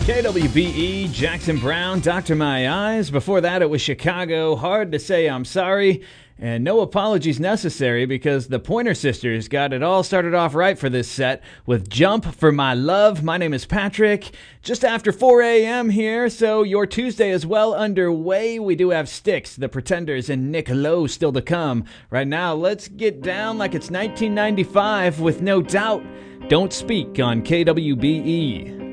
KWBE, Jackson Brown, Dr. My Eyes. Before that, it was Chicago, Hard to Say I'm Sorry. And no apologies necessary because the Pointer Sisters got it all started off right for this set with Jump for My Love. My name is Patrick. Just after 4 a.m. here, so your Tuesday is well underway. We do have Styx, The Pretenders, and Nick Lowe still to come. Right now, let's get down like it's 1995 with No Doubt. Don't Speak on KWBE.